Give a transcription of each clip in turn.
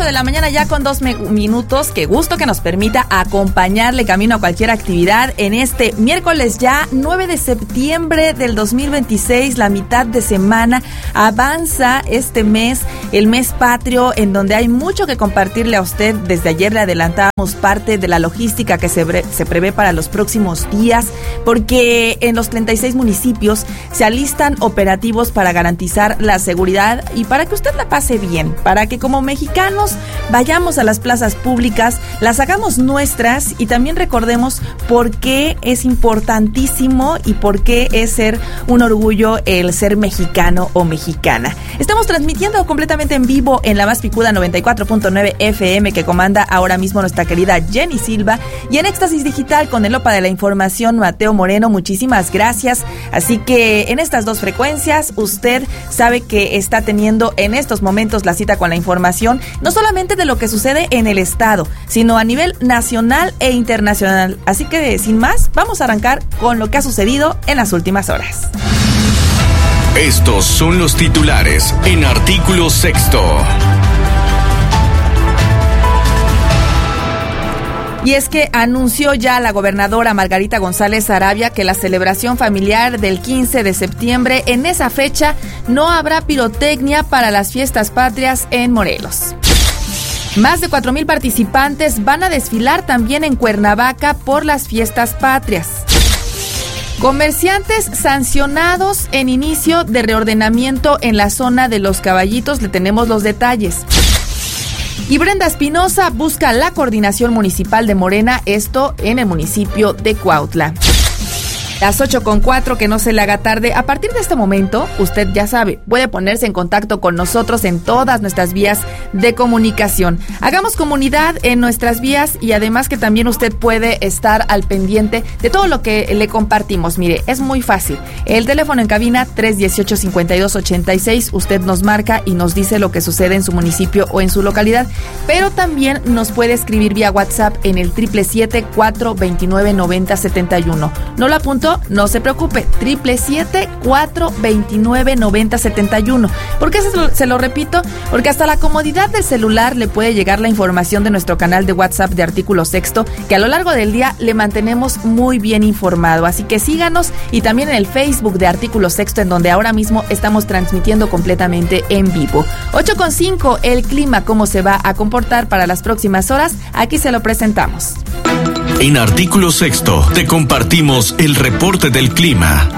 de la mañana ya con 2 minutos. Qué gusto que nos permita acompañarle camino a cualquier actividad en este miércoles ya 9 de septiembre del 2026, la mitad de semana. Avanza este mes, el mes patrio, en donde hay mucho que compartirle a usted. Desde ayer le adelantábamos parte de la logística que se prevé para los próximos días, porque en los 36 municipios se alistan operativos para garantizar la seguridad y para que usted la pase bien, para que como mexicanos vayamos a las plazas públicas, las hagamos nuestras y también recordemos por qué es importantísimo y por qué es ser un orgullo el ser mexicano o mexicana. Estamos transmitiendo completamente en vivo en la más picuda 94.9 FM que comanda ahora mismo nuestra querida Jenny Silva, y en Éxtasis Digital con el OPA de la Información Mateo Moreno. Muchísimas gracias. Así que en estas dos frecuencias usted sabe que está teniendo en estos momentos la cita con la información, no solamente de lo que sucede en el estado, sino a nivel nacional e internacional. Así que sin más, vamos a arrancar con lo que ha sucedido en las últimas horas. Estos son los titulares en Artículo Sexto. Y es que anunció ya la gobernadora Margarita González Sarabia que la celebración familiar del 15 de septiembre, en esa fecha, no habrá pirotecnia para las fiestas patrias en Morelos. Más de 4,000 participantes van a desfilar también en Cuernavaca por las fiestas patrias. Comerciantes sancionados en inicio de reordenamiento en la zona de Los Caballitos. Le tenemos los detalles. Y Brenda Espinosa busca la coordinación municipal de Morena, esto en el municipio de Cuautla. Las 8:04, que no se le haga tarde. A partir de este momento, usted ya sabe, puede ponerse en contacto con nosotros en todas nuestras vías de comunicación. Hagamos comunidad en nuestras vías y además que también usted puede estar al pendiente de todo lo que le compartimos. Mire, es muy fácil. El teléfono en cabina 318-5286. Usted nos marca y nos dice lo que sucede en su municipio o en su localidad. Pero también nos puede escribir vía WhatsApp en el 777-429-9071. No lo apunto. No se preocupe, 777-429-9071. ¿Por qué se lo repito? Porque hasta la comodidad del celular le puede llegar la información de nuestro canal de WhatsApp de Artículo Sexto, que a lo largo del día le mantenemos muy bien informado. Así que síganos, y también en el Facebook de Artículo Sexto, en donde ahora mismo estamos transmitiendo completamente en vivo. 8:05, el clima, cómo se va a comportar para las próximas horas, aquí se lo presentamos. En Artículo Sexto te compartimos el reporte del clima.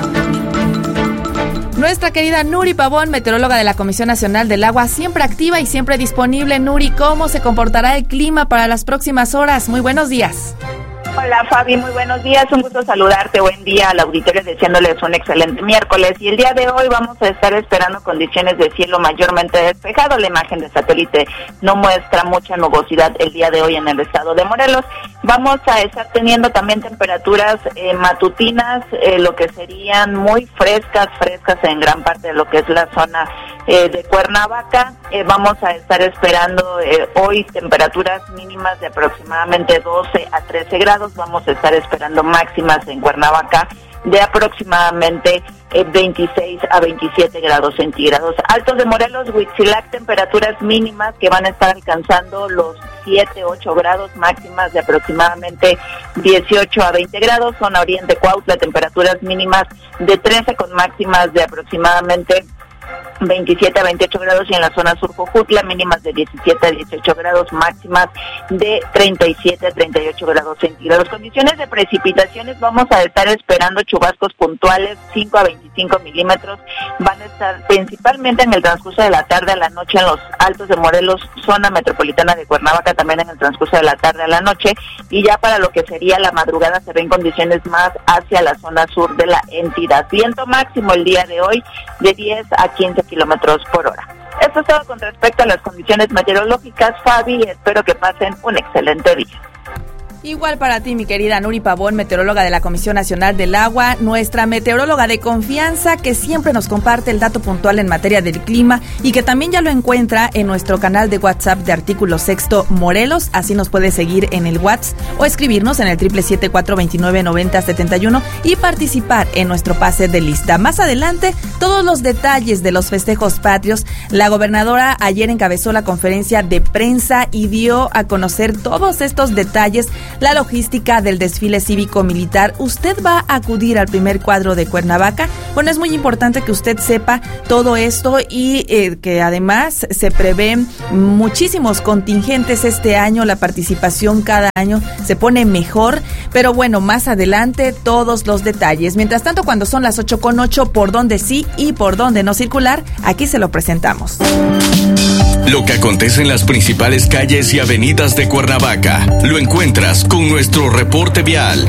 Nuestra querida Nuri Pavón, meteoróloga de la Comisión Nacional del Agua, siempre activa y siempre disponible. Nuri, ¿cómo se comportará el clima para las próximas horas? Muy buenos días. Hola Fabi, muy buenos días, un gusto saludarte, buen día al auditorio, deseándoles un excelente miércoles. Y el día de hoy vamos a estar esperando condiciones de cielo mayormente despejado. La imagen de satélite no muestra mucha nubosidad el día de hoy en el estado de Morelos. Vamos a estar teniendo también temperaturas matutinas, lo que serían muy frescas en gran parte de lo que es la zona de Cuernavaca. Vamos a estar esperando hoy temperaturas mínimas de aproximadamente 12 a 13 grados. Vamos a estar esperando máximas en Cuernavaca de aproximadamente 26 a 27 grados centígrados. Altos de Morelos, Huitzilac, temperaturas mínimas que van a estar alcanzando los 7, 8 grados, máximas de aproximadamente 18 a 20 grados. Zona Oriente, Cuautla, temperaturas mínimas de 13 con máximas de aproximadamente 27 a 28 grados, y en la zona sur Jojutla mínimas de 17 a 18 grados, máximas de 37 a 38 grados centígrados. Condiciones de precipitaciones, vamos a estar esperando chubascos puntuales 5 a 25 milímetros, van a estar principalmente en el transcurso de la tarde a la noche en los Altos de Morelos, zona metropolitana de Cuernavaca, también en el transcurso de la tarde a la noche, y ya para lo que sería la madrugada se ven condiciones más hacia la zona sur de la entidad. Viento máximo el día de hoy de 10 a 15 kilómetros por hora. Esto es todo con respecto a las condiciones meteorológicas, Fabi, espero que pasen un excelente día. Igual para ti, mi querida Nuri Pavón, meteoróloga de la Comisión Nacional del Agua, nuestra meteoróloga de confianza que siempre nos comparte el dato puntual en materia del clima y que también ya lo encuentra en nuestro canal de WhatsApp de Artículo Sexto Morelos. Así nos puede seguir en el WhatsApp o escribirnos en el 777-429-9071 y participar en nuestro pase de lista. Más adelante, todos los detalles de los festejos patrios. La gobernadora ayer encabezó la conferencia de prensa y dio a conocer todos estos detalles. La logística del desfile cívico-militar. ¿Usted va a acudir al primer cuadro de Cuernavaca? Bueno, es muy importante que usted sepa todo esto y que además se prevén muchísimos contingentes este año. La participación cada año se pone mejor, pero bueno, más adelante todos los detalles. Mientras tanto, cuando son las 8:08, por dónde sí y por dónde no circular, aquí se lo presentamos. Lo que acontece en las principales calles y avenidas de Cuernavaca lo encuentras con nuestro reporte vial.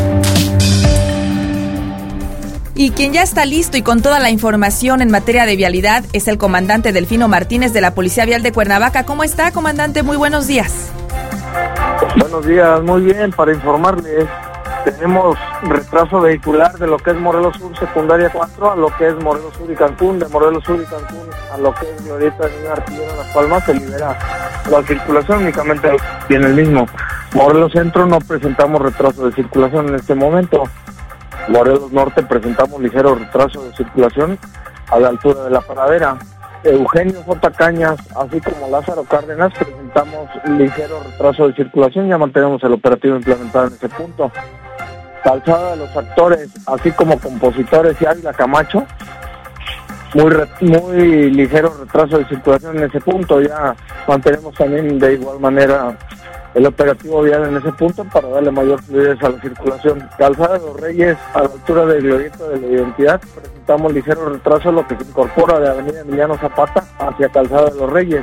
Y quien ya está listo y con toda la información en materia de vialidad es el comandante Delfino Martínez de la Policía Vial de Cuernavaca. ¿Cómo está, comandante? Muy buenos días. Buenos días, muy bien, para informarles, tenemos retraso vehicular de lo que es Morelos Sur Secundaria 4 a lo que es Morelos Sur y Cancún, de Morelos Sur y Cancún a lo que es Glorieta de Niño Artillero en Las Palmas. Se libera la circulación, únicamente tiene el mismo. Morelos Centro no presentamos retraso de circulación en este momento. Morelos Norte presentamos ligero retraso de circulación a la altura de la paradera. Eugenio J. Cañas, así como Lázaro Cárdenas, presentamos ligero retraso de circulación. Ya mantenemos el operativo implementado en ese punto. Calzada de los Actores, así como Compositores y Ávila Camacho, muy ligero retraso de circulación en ese punto. Ya mantenemos también de igual manera el operativo vial en ese punto para darle mayor fluidez a la circulación. Calzada de los Reyes, a la altura del Glorieta de la Identidad, presentamos ligero retraso, lo que se incorpora de Avenida Emiliano Zapata hacia Calzada de los Reyes,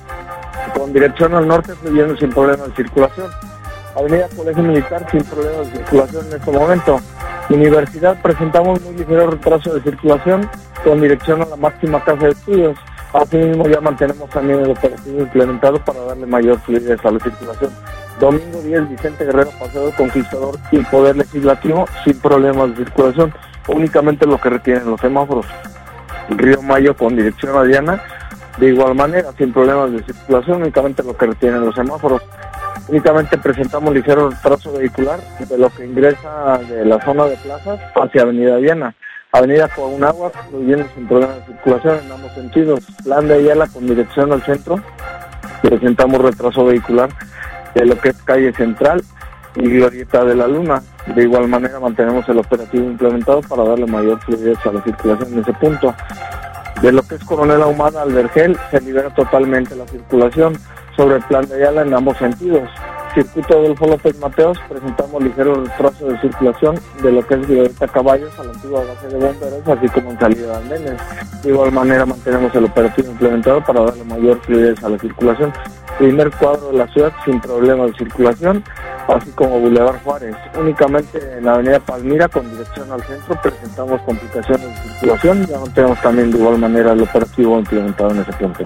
con dirección al norte, fluyendo sin problemas de circulación. Avenida Colegio Militar, sin problemas de circulación en este momento. Universidad, presentamos muy ligero retraso de circulación, con dirección a la máxima casa de estudios. Asimismo, ya mantenemos también el operativo implementado para darle mayor fluidez a la circulación. Domingo 10, Vicente Guerrero, Paseo del Conquistador y Poder Legislativo, sin problemas de circulación. Únicamente lo que retienen los semáforos. Río Mayo con dirección a Diana, de igual manera, sin problemas de circulación, únicamente lo que retienen los semáforos. Únicamente presentamos ligero retraso vehicular de lo que ingresa de la zona de plazas hacia Avenida Diana. Avenida Coahunahuac, fluyendo sin problemas de circulación en ambos sentidos. Plan de Ayala con dirección al centro, presentamos retraso vehicular de lo que es calle Central y Glorieta de la Luna. De igual manera mantenemos el operativo implementado para darle mayor fluidez a la circulación en ese punto. De lo que es Coronel Ahumada al Vergel, se libera totalmente la circulación sobre el Plan de Ayala en ambos sentidos. Circuito Adolfo López Mateos, presentamos ligero retraso de circulación de lo que es Glorieta Caballos a la antigua base de bomberos, así como en salida de andenes. De igual manera mantenemos el operativo implementado para darle mayor fluidez a la circulación. Primer cuadro de la ciudad sin problemas de circulación, así como Boulevard Juárez. Únicamente en la avenida Palmira con dirección al centro presentamos complicaciones de circulación. Ya mantenemos también de igual manera el operativo implementado en ese punto.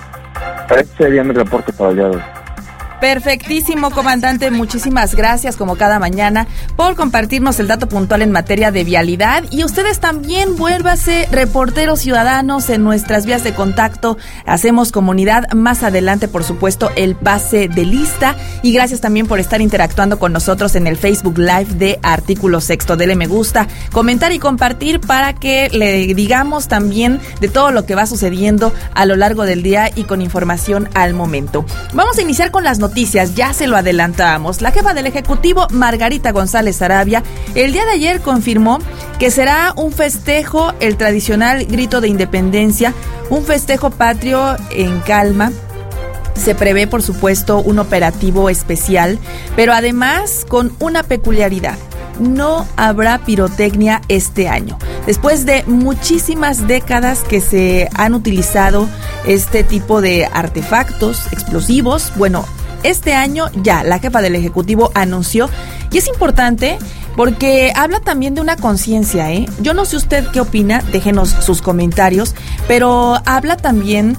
Este sería mi reporte para el día de hoy. Perfectísimo, comandante. Muchísimas gracias, como cada mañana, por compartirnos el dato puntual en materia de vialidad. Y ustedes también vuélvase reporteros ciudadanos en nuestras vías de contacto. Hacemos comunidad. Más adelante, por supuesto, el pase de lista. Y gracias también por estar interactuando con nosotros en el Facebook Live de Artículo Sexto. Dele me gusta, comentar y compartir para que le digamos también de todo lo que va sucediendo a lo largo del día y con información al momento. Vamos a iniciar con las noticias. Ya se lo adelantamos. La jefa del Ejecutivo, Margarita González Sarabia, el día de ayer confirmó que será un festejo, el tradicional grito de independencia, un festejo patrio en calma. Se prevé, por supuesto, un operativo especial, pero además con una peculiaridad. No habrá pirotecnia este año. Después de muchísimas décadas que se han utilizado este tipo de artefactos explosivos, bueno, este año ya la jefa del Ejecutivo anunció, y es importante porque habla también de una conciencia, ¿eh? Yo no sé usted qué opina, déjenos sus comentarios, pero habla también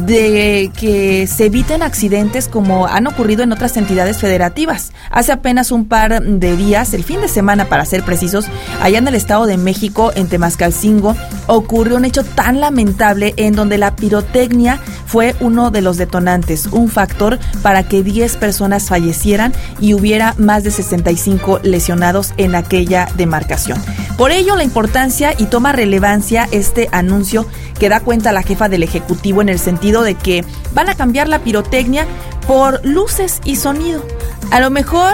de que se eviten accidentes como han ocurrido en otras entidades federativas. Hace apenas un par de días, el fin de semana para ser precisos, allá en el Estado de México, en Temascalcingo, ocurrió un hecho tan lamentable en donde la pirotecnia fue uno de los detonantes, un factor para que 10 personas fallecieran y hubiera más de 65 lesionados en aquella demarcación. Por ello, la importancia y toma relevancia este anuncio que da cuenta la jefa del Ejecutivo en el sentido de que van a cambiar la pirotecnia por luces y sonido. A lo mejor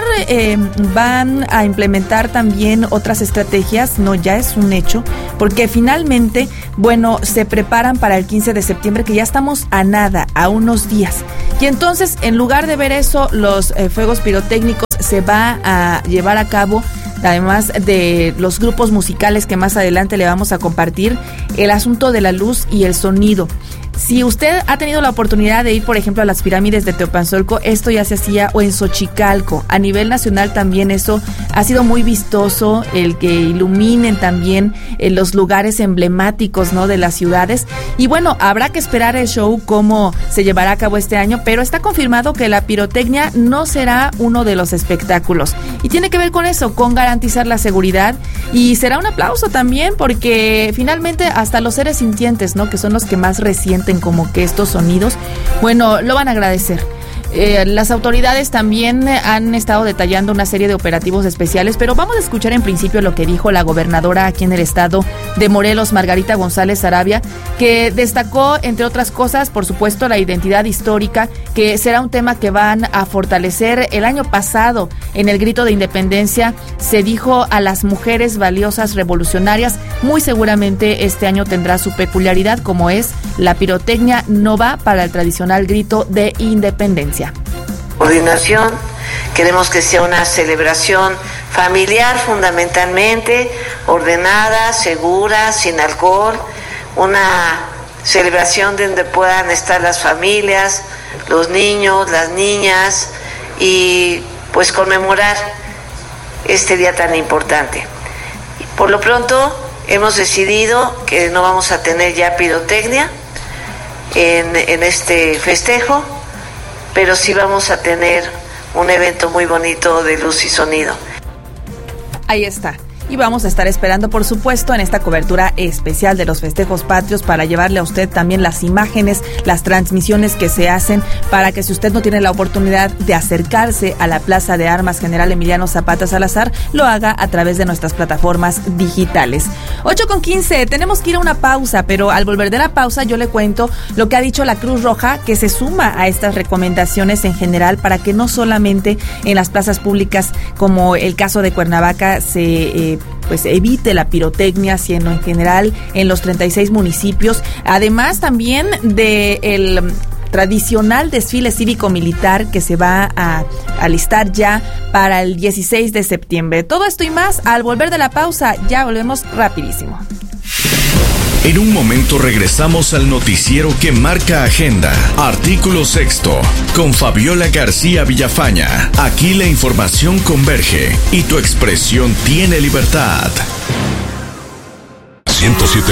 van a implementar también otras estrategias, no, ya es un hecho, porque finalmente, bueno, se preparan para el 15 de septiembre, que ya estamos a nada, a unos días. Y entonces, en lugar de ver eso, los fuegos pirotécnicos se va a llevar a cabo, además de los grupos musicales que más adelante le vamos a compartir, el asunto de la luz y el sonido. Si usted ha tenido la oportunidad de ir, por ejemplo, a las pirámides de Teopanzolco, esto ya se hacía, o en Xochicalco. A nivel nacional también eso ha sido muy vistoso, el que iluminen también los lugares emblemáticos, ¿no?, de las ciudades. Y bueno, habrá que esperar el show cómo se llevará a cabo este año, pero está confirmado que la pirotecnia no será uno de los espectáculos. Y tiene que ver con eso, con garantizar la seguridad. Y será un aplauso también, porque finalmente hasta los seres sintientes, ¿no?, que son los que más resienten como que estos sonidos, bueno, lo van a agradecer. Las autoridades también han estado detallando una serie de operativos especiales, pero vamos a escuchar en principio lo que dijo la gobernadora aquí en el estado de Morelos, Margarita González Sarabia, que destacó, entre otras cosas, por supuesto, la identidad histórica, que será un tema que van a fortalecer. El año pasado, en el Grito de Independencia, se dijo a las mujeres valiosas revolucionarias. Muy seguramente este año tendrá su peculiaridad, como es la pirotecnia no va para el tradicional Grito de Independencia. Coordinación, queremos que sea una celebración familiar fundamentalmente, ordenada, segura, sin alcohol, una celebración donde puedan estar las familias, los niños, las niñas y pues conmemorar este día tan importante. Por lo pronto hemos decidido que no vamos a tener ya pirotecnia en este festejo, pero sí vamos a tener un evento muy bonito de luz y sonido. Ahí está. Y vamos a estar esperando, por supuesto, en esta cobertura especial de los festejos patrios para llevarle a usted también las imágenes, las transmisiones que se hacen, para que si usted no tiene la oportunidad de acercarse a la Plaza de Armas General Emiliano Zapata Salazar, lo haga a través de nuestras plataformas digitales. 8:15, tenemos que ir a una pausa, pero al volver de la pausa yo le cuento lo que ha dicho la Cruz Roja, que se suma a estas recomendaciones en general para que no solamente en las plazas públicas, como el caso de Cuernavaca, se pues evite la pirotecnia, sino en general en los 36 municipios, además también de el tradicional desfile cívico-militar que se va a alistar ya para el 16 de septiembre. Todo esto y más al volver de la pausa. Ya volvemos rapidísimo. En un momento regresamos al noticiero que marca agenda. Artículo sexto, con Fabiola García Villafaña. Aquí la información converge y tu expresión tiene libertad. 107